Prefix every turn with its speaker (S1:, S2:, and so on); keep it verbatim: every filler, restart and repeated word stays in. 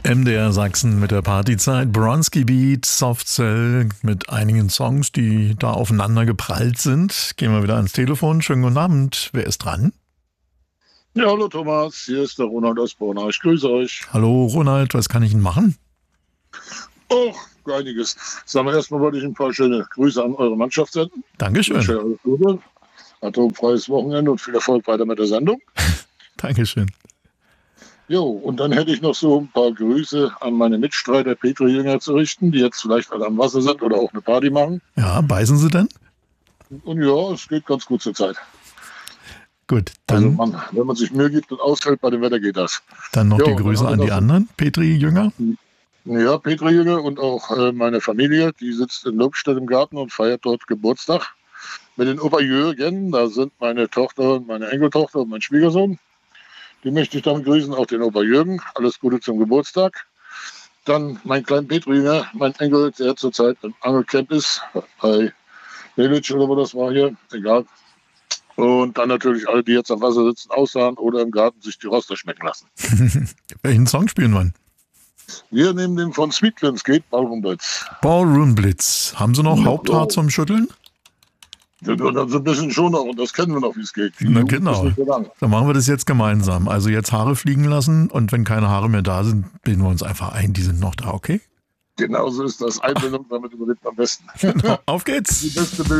S1: M D R Sachsen mit der Partyzeit. Bronski Beat, Soft Cell mit einigen Songs, die da aufeinander geprallt sind. Gehen wir wieder ans Telefon. Schönen guten Abend. Wer ist dran?
S2: Ja, hallo Thomas, hier ist der Ronald aus Borna. Ich grüße euch.
S1: Hallo Ronald, was kann ich Ihnen machen?
S2: Oh, einiges. Sagen wir erstmal, wollte ich ein paar schöne Grüße an eure Mannschaft senden.
S1: Dankeschön.
S2: Schön, alles Gute. Atomfreies Wochenende und viel Erfolg weiter mit der Sendung.
S1: Dankeschön.
S2: Jo, und dann hätte ich noch so ein paar Grüße an meine Mitstreiter Petri-Jünger zu richten, die jetzt vielleicht alle am Wasser sind oder auch eine Party machen.
S1: Ja, beißen Sie denn?
S2: Und ja, es geht ganz gut zur Zeit.
S1: Gut,
S2: Also
S1: dann,
S2: man, wenn man sich Mühe gibt und aushält, bei dem Wetter geht das.
S1: dann noch
S2: Jo,
S1: die
S2: und dann
S1: Grüße
S2: haben
S1: an
S2: wir
S1: die
S2: noch-
S1: anderen Petri-Jünger.
S2: Ja, Petri-Jünger und auch äh, meine Familie, die sitzt in Lobstedt im Garten und feiert dort Geburtstag. Mit den Opa Jürgen, da sind meine Tochter, meine Enkeltochter und mein Schwiegersohn. Die möchte ich dann grüßen, auch den Opa Jürgen. Alles Gute zum Geburtstag. Dann mein kleiner Petri-Jünger, mein Enkel, der zurzeit im Angelcamp ist, bei Lelitsch oder wo das war hier, egal. Und dann natürlich alle, die jetzt am Wasser sitzen, aussahen oder im Garten sich die Roster schmecken lassen.
S1: Welchen Song spielen wir?
S2: Wir nehmen den von Sweetlands geht, Ballroom Blitz.
S1: Ballroom Blitz. Haben Sie noch
S2: Ja.
S1: Haupthaar zum Schütteln?
S2: Ja, dann so ein bisschen schon noch und das kennen wir noch, wie es geht. Die
S1: Na
S2: Jugend
S1: genau.
S2: ist nicht so lang.
S1: Dann machen wir das jetzt gemeinsam. Also jetzt Haare fliegen lassen und wenn keine Haare mehr da sind, bilden wir uns einfach ein, die sind noch da, okay?
S2: Genauso ist das. Einbildung, damit überlebt man am besten.
S1: Auf geht's!
S2: Die beste